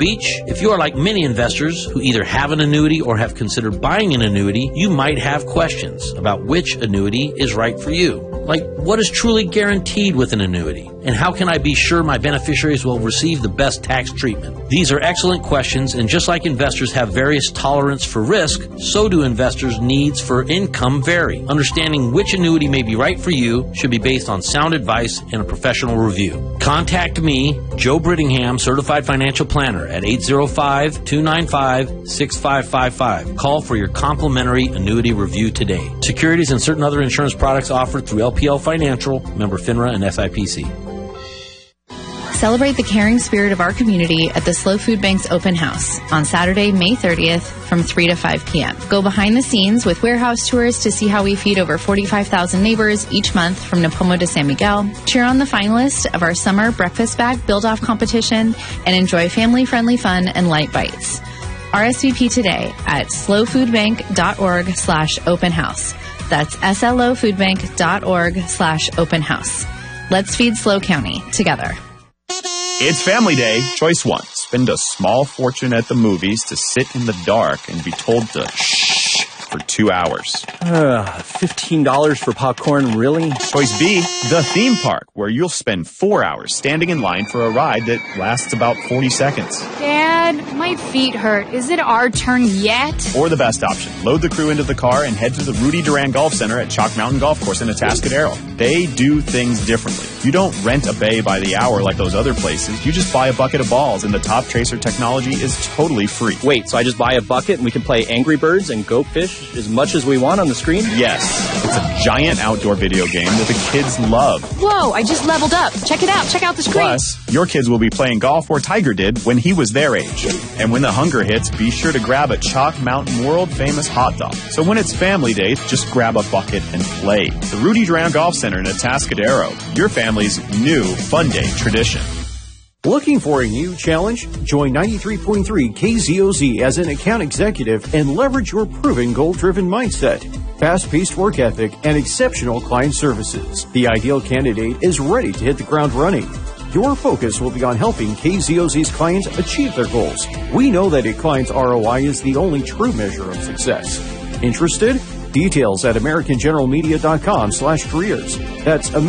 Beach. If you are like many investors who either have an annuity or have considered buying an annuity, you might have questions about which annuity is right for you. Like, what is truly guaranteed with an annuity? And how can I be sure my beneficiaries will receive the best tax treatment? These are excellent questions, and just like investors have various tolerance for risk, so do investors' needs for income vary. Understanding which annuity may be right for you should be based on sound advice and a professional review. Contact me, Joe Brittingham, Certified Financial Planner, at 805-295-6555. Call for your complimentary annuity review today. Securities and certain other insurance products offered through LPL Financial, member FINRA and SIPC. Celebrate the caring spirit of our community at the Slow Food Bank's open house on Saturday, May 30th from 3 to 5 p.m. Go behind the scenes with warehouse tours to see how we feed over 45,000 neighbors each month from Napomo to San Miguel. Cheer on the finalists of our summer breakfast bag build-off competition and enjoy family-friendly fun and light bites. RSVP today at slowfoodbank.org/open house. That's slofoodbank.org/open house. Let's feed Slow County together. It's Family Day. Choice 1. Spend a small fortune at the movies to sit in the dark and be told to shh for 2 hours. $15 for popcorn, really? Choice B. The theme park, where you'll spend 4 hours standing in line for a ride that lasts about 40 seconds. Dad, my feet hurt. Is it our turn yet? Or the best option. Load the crew into the car and head to the Rudy Duran Golf Center at Chalk Mountain Golf Course in Atascadero. They do things differently. You don't rent a bay by the hour like those other places. You just buy a bucket of balls, and the Top Tracer technology is totally free. Wait, so I just buy a bucket and we can play Angry Birds and Goat Fish as much as we want on the screen? Yes. It's a giant outdoor video game that the kids love. Whoa, I just leveled up. Check it out. Check out the screen. Plus, your kids will be playing golf where Tiger did when he was their age. And when the hunger hits, be sure to grab a Chalk Mountain world-famous hot dog. So when it's Family Day, just grab a bucket and play. The Rudy Duran Golf Center in Atascadero, your family's new Fun Day tradition. Looking for a new challenge? Join 93.3 KZOZ as an account executive and leverage your proven goal-driven mindset, fast-paced work ethic, and exceptional client services. The ideal candidate is ready to hit the ground running. Your focus will be on helping KZOZ's clients achieve their goals. We know that a client's ROI is the only true measure of success. Interested? Details at AmericanGeneralMedia.com/careers. That's